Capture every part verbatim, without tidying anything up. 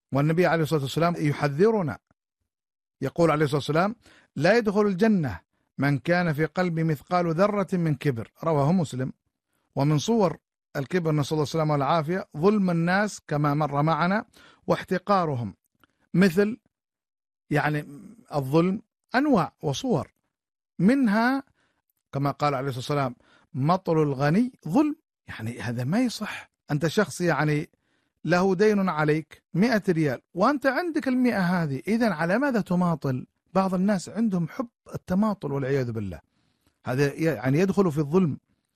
والنبي عليه الصلاة والسلام يحذرنا، يقول عليه الصلاة والسلام: لا يدخل الجنة من كان في قلبه مثقال ذرة من كبر، رواه مسلم. ومن صور الكبر، نسأل الله السلامة والعافية، ظلم الناس كما مر معنا، واحتقارهم. مثل يعني الظلم أنواع وصور، منها كما قال عليه الصلاة والسلام: مطل الغني ظلم. يعني هذا ما يصح. أنت شخص يعني له دين عليك مئة ريال وأنت عندك المئة هذه، إذن على ماذا تماطل؟ بعض الناس عندهم حب التماطل والعياذ بالله، هذا يعني يدخل في الظلم.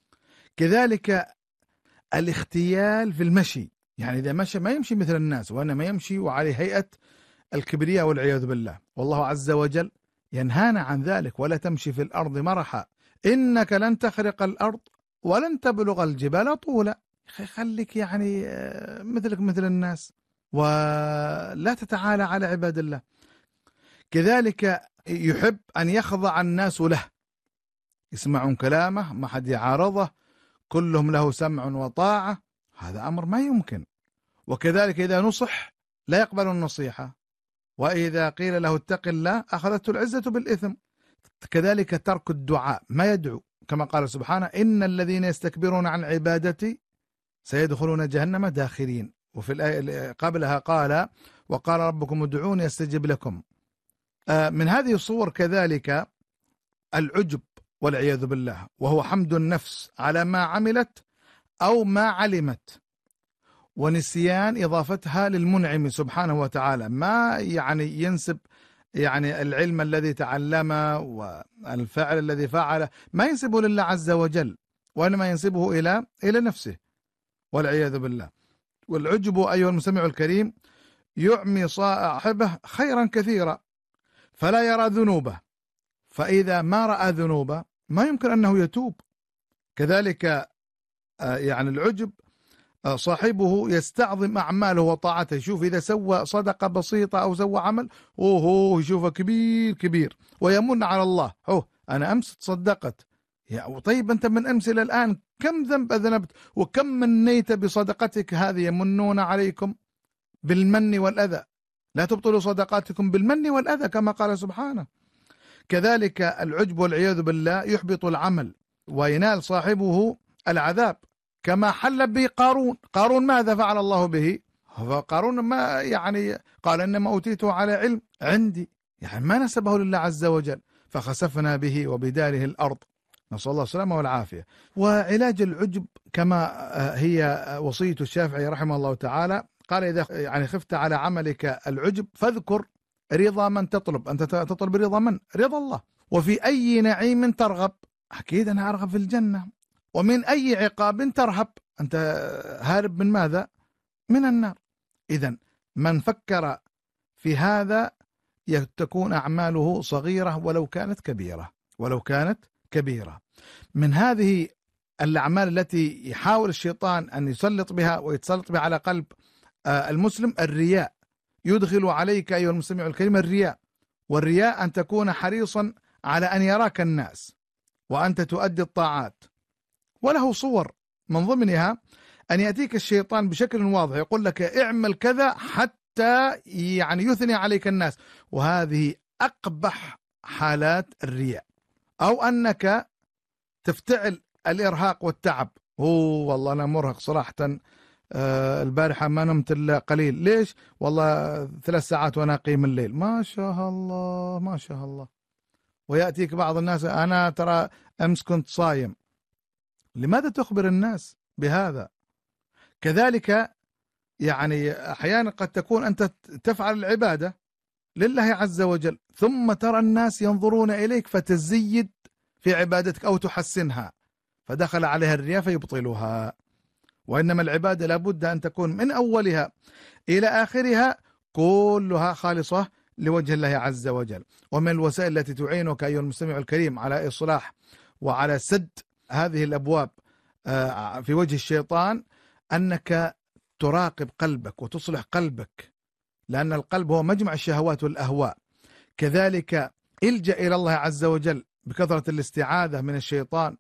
كذلك الاختيال في المشي، يعني إذا مشى ما يمشي مثل الناس، وإنما يمشي وعليه هيئة الكبرياء والعياذ بالله. والله عز وجل ينهانا عن ذلك: ولا تمشي في الأرض مرحا إنك لن تخرق الأرض ولن تبلغ الجبال طولا. خليك يعني مثلك مثل الناس، ولا تتعالى على عباد الله. كذلك يحب أن يخضع الناس له، يسمعون كلامه، ما حد يعارضه، كلهم له سمع وطاعة، هذا أمر ما يمكن. وكذلك إذا نصح لا يقبل النصيحة، وإذا قيل له اتق الله أخذته العزة بالإثم. كذلك ترك الدعاء، ما يدعو، كما قال سبحانه: إن الذين يستكبرون عن عبادتي سيدخلون جهنم داخرين. وفي الآية قبلها قال: وقال ربكم ادعوني أستجب لكم. من هذه الصور كذلك العجب والعياذ بالله، وهو حمد النفس على ما عملت أو ما علمت، ونسيان إضافتها للمنعم سبحانه وتعالى. ما يعني ينسب يعني العلم الذي تعلمه والفعل الذي فعله ما ينسبه لله عز وجل، وإنما ينسبه إلى إلى نفسه والعياذ بالله. والعجب أيها المستمع الكريم يعمي صاحبه خيرا كثيرا فلا يرى ذنوبه، فإذا ما رأى ذنوبه ما يمكن أنه يتوب. كذلك يعني العجب صاحبه يستعظم أعماله وطاعته، يشوف إذا سوى صدقة بسيطة أو سوى عمل أوه يشوفه كبير كبير، ويمن على الله: أوه أنا أمس تصدقت، يا طيب أنت من أمس إلى الآن كم ذنب أذنبت، وكم منيت بصدقتك هذه؟ يمنون عليكم بالمن والأذى، لا تبطلوا صدقاتكم بالمن والأذى كما قال سبحانه. كذلك العجب والعياذ بالله يحبط العمل وينال صاحبه العذاب، كما حل به قارون. قارون ماذا فعل الله به؟ فقارون ما يعني قال إنما أوتيته على علم عندي، يعني ما نسبه لله عز وجل، فخسفنا به وبداره الأرض، نسأل الله السلامة والعافية. وعلاج العجب كما هي وصية الشافعي رحمه الله تعالى، قال: إذا يعني خفت على عملك العجب فاذكر رضا من تطلب. أنت تطلب رضا من؟ رضا الله. وفي أي نعيم ترغب؟ أكيد أنا أرغب في الجنة. ومن أي عقاب ترهب؟ أنت هارب من ماذا؟ من النار. إذن من فكر في هذا تكون أعماله صغيرة ولو كانت كبيرة، ولو كانت كبيرة. من هذه الأعمال التي يحاول الشيطان أن يسلط بها ويتسلط بها على قلب المسلم الرياء. يدخل عليك أيها المستمع الكريم الرياء، والرياء أن تكون حريصا على أن يراك الناس وأنت تؤدي الطاعات. وله صور، من ضمنها أن يأتيك الشيطان بشكل واضح يقول لك اعمل كذا حتى يعني يثني عليك الناس، وهذه أقبح حالات الرياء. أو أنك تفتعل الإرهاق والتعب: هو والله أنا مرهق صراحة، آه البارحة ما نمت إلا قليل، ليش؟ والله ثلاث ساعات وأنا أقيم الليل. ما شاء الله ما شاء الله. ويأتيك بعض الناس: أنا ترى أمس كنت صايم. لماذا تخبر الناس بهذا؟ كذلك يعني أحيانا قد تكون أنت تفعل العبادة لله عز وجل، ثم ترى الناس ينظرون إليك فتزيد في عبادتك أو تحسنها، فدخل عليها الرياء فيبطلها. وإنما العبادة لابد أن تكون من أولها إلى آخرها كلها خالصة لوجه الله عز وجل. ومن الوسائل التي تعينك أيها المستمع الكريم على إصلاح وعلى سد هذه الأبواب في وجه الشيطان أنك تراقب قلبك وتصلح قلبك، لأن القلب هو مجمع الشهوات والأهواء. كذلك الجأ إلى الله عز وجل بكثرة الاستعاذة من الشيطان،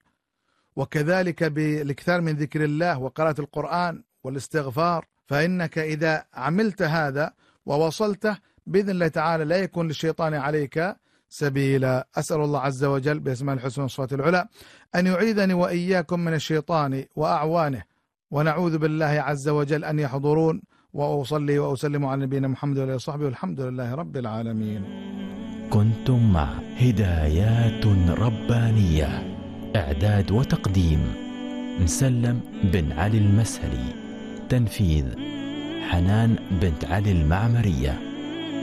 وكذلك بالاكثار من ذكر الله وقراءة القرآن والاستغفار. فإنك إذا عملت هذا ووصلته بإذن الله تعالى لا يكون للشيطان عليك سبيلا. أسأل الله عز وجل بأسماء الحسنى وصفاته العلى أن يعيذني وإياكم من الشيطان وأعوانه، ونعوذ بالله عز وجل أن يحضرون. وأصلي وأسلم على نبينا محمد وعلى صحبه والحمد لله رب العالمين. كنتم مع هدايات ربانية، إعداد وتقديم مسلم بن علي المسهلي، تنفيذ حنان بنت علي المعمرية.